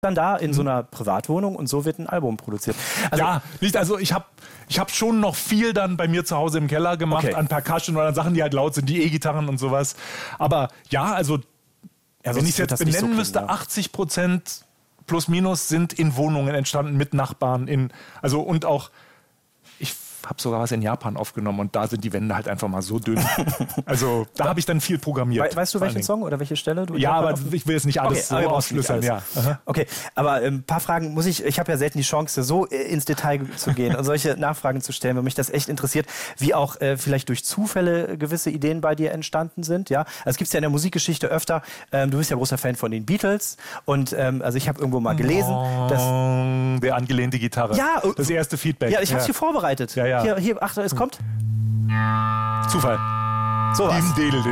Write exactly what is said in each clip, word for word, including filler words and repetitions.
dann da in so einer Privatwohnung und so wird ein Album produziert. Also, ja, nicht, also ich habe ich hab schon noch viel dann bei mir zu Hause im Keller gemacht, okay. an Percussion oder an Sachen, die halt laut sind, die E-Gitarren und sowas. Aber ja, also ja, wenn ich es jetzt benennen so müsste, ja. achtzig Prozent plus minus sind in Wohnungen entstanden mit Nachbarn. In, also und auch, ich habe sogar was in Japan aufgenommen und da sind die Wände halt einfach mal so dünn. Also da habe ich dann viel programmiert. We weißt du, welchen Song oder welche Stelle du Ja, aber ich will jetzt nicht alles okay, so aufschlüsseln. Ja. Okay, aber ein ähm, paar Fragen muss ich, ich habe ja selten die Chance, so äh, ins Detail zu gehen und solche Nachfragen zu stellen, weil mich das echt interessiert, wie auch äh, vielleicht durch Zufälle gewisse Ideen bei dir entstanden sind. Ja, also es gibt ja in der Musikgeschichte öfter, ähm, du bist ja großer Fan von den Beatles und ähm, also ich habe irgendwo mal gelesen, oh, dass... Der angelehnte Gitarre, ja, das erste Feedback. Ja, ich habe es ja. hier vorbereitet. Ja, ja. Hier, hier, Achtung, es kommt. Zufall. So was.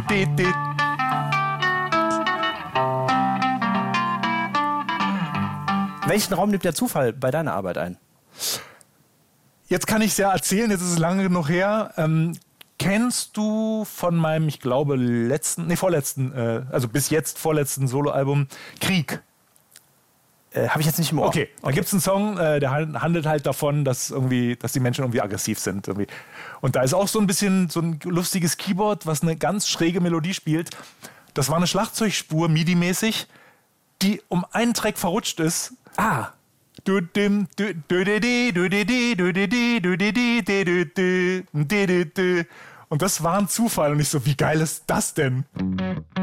Welchen Raum nimmt der Zufall bei deiner Arbeit ein? Jetzt kann ich es ja erzählen, jetzt ist es lange genug her. Ähm, kennst du von meinem, ich glaube, letzten, nee, vorletzten, äh, also bis jetzt vorletzten Soloalbum Krieg? Äh, Habe ich jetzt nicht im Ohr. Okay, da okay. gibt es einen Song, äh, der handelt halt davon, dass, irgendwie, dass die Menschen irgendwie aggressiv sind. Irgendwie. Und da ist auch so ein bisschen so ein lustiges Keyboard, was eine ganz schräge Melodie spielt. Das war eine Schlagzeugspur, MIDI-mäßig, die um einen Track verrutscht ist. Ah. Und das war ein Zufall. Und ich so, wie geil ist das denn?